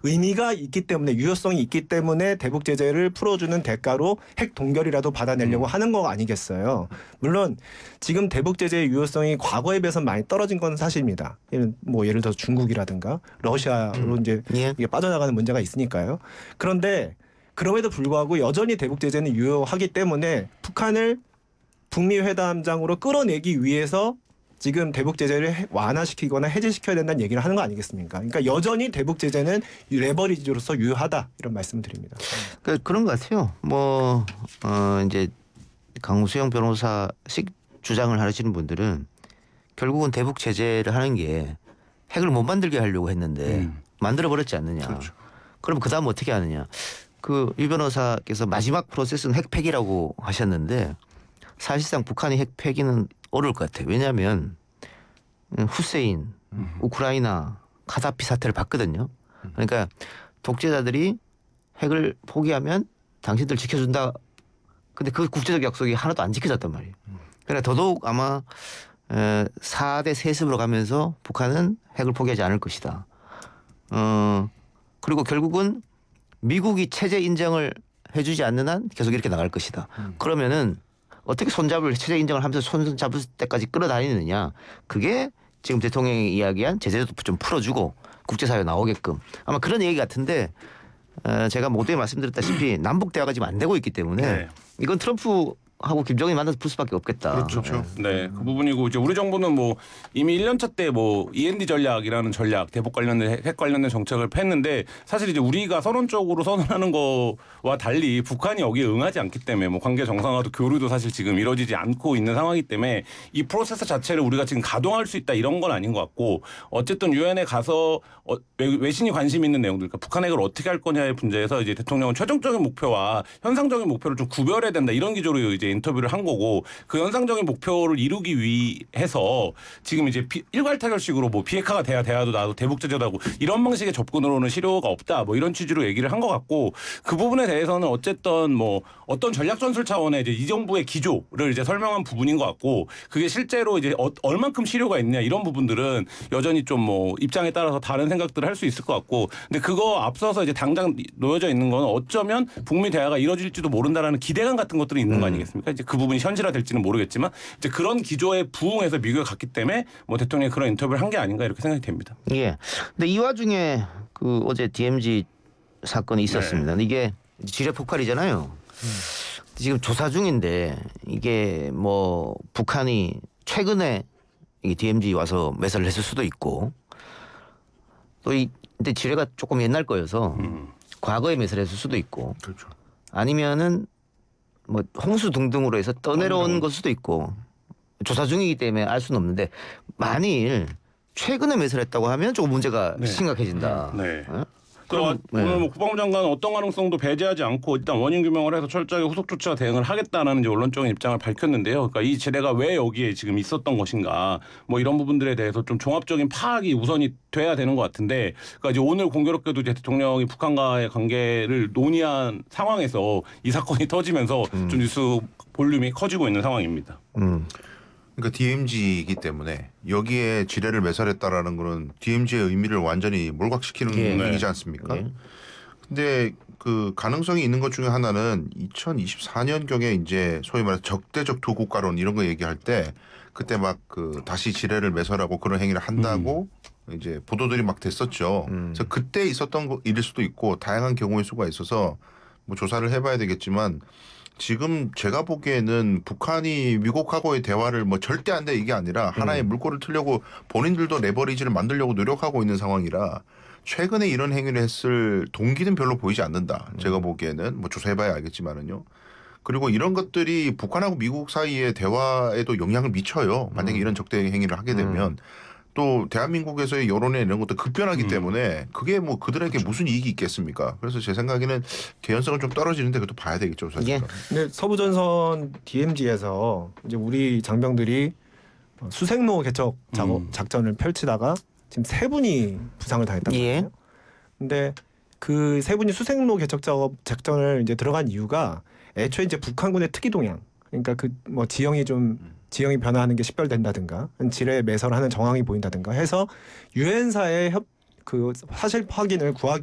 의미가 있기 때문에 유효성이 있기 때문에 대북 제재를 풀어주는 대가로 핵 동결이라도 받아내려고 하는 거 아니겠어요. 물론 지금 대북 제재의 유효성이 과거에 비해서 많이 떨어진 건 사실입니다. 예를 들어 중국이라든가 러시아로 이제 이게 빠져나가는 문제가 있으니까요. 그런데 그럼에도 불구하고 여전히 대북 제재는 유효하기 때문에 북한을 북미 회담장으로 끌어내기 위해서 지금 대북 제재를 완화시키거나 해제시켜야 된다는 얘기를 하는 거 아니겠습니까? 그러니까 여전히 대북 제재는 레버리지로서 유효하다 이런 말씀을 드립니다. 그런 것 같아요. 이제 강수영 변호사식 주장을 하시는 분들은 결국은 대북 제재를 하는 게 핵을 못 만들게 하려고 했는데 만들어 버렸지 않느냐. 그렇죠. 그럼 그 다음 어떻게 하느냐. 유 변호사께서 마지막 프로세스는 핵 폐기라고 하셨는데 사실상 북한이 핵 폐기는 어려울 것 같아요. 왜냐하면 후세인, 우크라이나, 카다피 사태를 봤거든요. 그러니까 독재자들이 핵을 포기하면 당신들 지켜준다. 근데 그 국제적 약속이 하나도 안 지켜졌단 말이에요. 그러니까 더더욱 아마 4대 세습으로 가면서 북한은 핵을 포기하지 않을 것이다. 그리고 결국은 미국이 체제 인정을 해주지 않는 한 계속 이렇게 나갈 것이다. 그러면은 어떻게 체제 인정을 하면서 손 잡을 때까지 끌어다니느냐. 그게 지금 대통령이 이야기한 제재도 좀 풀어주고 국제사회에 나오게끔. 아마 그런 얘기 같은데 제가 모두에 말씀드렸다시피 남북 대화가 지금 안 되고 있기 때문에 이건 트럼프하고 김정은이 만나서 풀 수밖에 없겠다. 그렇죠. 네, 그 부분이고 이제 우리 정부는 이미 1년차 때 END 전략이라는 전략, 대북 관련된 핵 관련된 정책을 폈는데 사실 이제 우리가 선언적으로 선언하는 거와 달리 북한이 여기에 응하지 않기 때문에 관계 정상화도 교류도 사실 지금 이루어지지 않고 있는 상황이기 때문에 이 프로세스 자체를 우리가 지금 가동할 수 있다 이런 건 아닌 것 같고 어쨌든 유엔에 가서 외신이 관심 있는 내용들, 그러니까 북한 핵을 어떻게 할 거냐의 문제에서 이제 대통령은 최종적인 목표와 현상적인 목표를 좀 구별해야 된다 이런 기조로 이제 인터뷰를 한 거고 그 현상적인 목표를 이루기 위해서 지금 이제 일괄 타결식으로 비핵화가 돼야도 나도 대북 제재도 하고 이런 방식의 접근으로는 실효가 없다 이런 취지로 얘기를 한 것 같고 그 부분에 대해서는 어쨌든 어떤 전략 전술 차원의 이제 이 정부의 기조를 이제 설명한 부분인 것 같고 그게 실제로 이제 얼만큼 실효가 있냐 이런 부분들은 여전히 좀 입장에 따라서 다른 생각들을 할 수 있을 것 같고 근데 그거 앞서서 이제 당장 놓여져 있는 건 어쩌면 북미 대화가 이루어질지도 모른다라는 기대감 같은 것들이 있는 거 아니겠습니까? 이제 그 부분이 현실화될지는 모르겠지만 이제 그런 기조에 부응해서 미국에 갔기 때문에 대통령이 그런 인터뷰를 한 게 아닌가 이렇게 생각이 됩니다. 예. 근데 이 와중에 어제 DMZ 사건이 있었습니다. 네. 이게 지뢰 폭발이잖아요. 지금 조사 중인데 이게 북한이 최근에 이 DMZ 와서 매설을 했을 수도 있고 근데 지뢰가 조금 옛날 거여서 과거에 매설했을 수도 있고 그렇죠. 아니면은 홍수 등등으로 해서 떠내려온 걸 수도 있고 조사 중이기 때문에 알 수는 없는데 만일 최근에 매설했다고 하면 조금 문제가 심각해진다. 네. 어? 그럼 오늘 국방부 장관은 어떤 가능성도 배제하지 않고 일단 원인 규명을 해서 철저하게 후속 조치와 대응을 하겠다라는 이제 원론적인 입장을 밝혔는데요. 그러니까 이 지뢰가 왜 여기에 지금 있었던 것인가 이런 부분들에 대해서 좀 종합적인 파악이 우선이 돼야 되는 것 같은데 그러니까 이제 오늘 공교롭게도 이제 대통령이 북한과의 관계를 논의한 상황에서 이 사건이 터지면서 좀 뉴스 볼륨이 커지고 있는 상황입니다. 그러니까 DMZ이기 때문에 여기에 지뢰를 매설했다라는 거는 DMZ의 의미를 완전히 몰각시키는 얘기지 않습니까? 근데 그 가능성이 있는 것 중에 하나는 2024년경에 이제 소위 말해서 적대적 두 국가론 이런 거 얘기할 때 그때 다시 지뢰를 매설하고 그런 행위를 한다고 이제 보도들이 막 됐었죠. 그래서 그때 있었던 일일 수도 있고 다양한 경우의 수가 있어서 조사를 해봐야 되겠지만 지금 제가 보기에는 북한이 미국하고의 대화를 절대 안 돼 이게 아니라 하나의 물꼬를 틀려고 본인들도 레버리지를 만들려고 노력하고 있는 상황이라 최근에 이런 행위를 했을 동기는 별로 보이지 않는다. 제가 보기에는 조사해봐야 알겠지만은요. 그리고 이런 것들이 북한하고 미국 사이의 대화에도 영향을 미쳐요. 만약에 이런 적대 행위를 하게 되면. 또 대한민국에서의 여론에 이런 것도 급변하기 때문에 그게 그들에게 그렇죠. 무슨 이익이 있겠습니까? 그래서 제 생각에는 개연성은 좀 떨어지는데 그것도 봐야 되겠죠. 사실. 예. 근데 서부전선 DMZ에서 이제 우리 장병들이 수색로 개척 작전을 펼치다가 지금 3분이 부상을 당했단 말이에요. 근데 그 3분이 수색로 개척 작전을 이제 들어간 이유가 애초에 이제 북한군의 특이 동향, 그러니까 지형이 변화하는 게 식별된다든가 지뢰 매설하는 정황이 보인다든가 해서 유엔사의 사실 확인을 구하기